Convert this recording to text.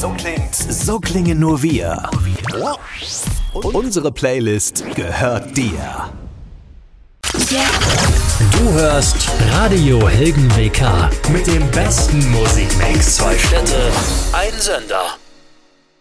So klingen nur wir. Unsere Playlist gehört dir. Du hörst Radio Helgen WK mit dem besten Musikmix. 2 Städte, ein Sender.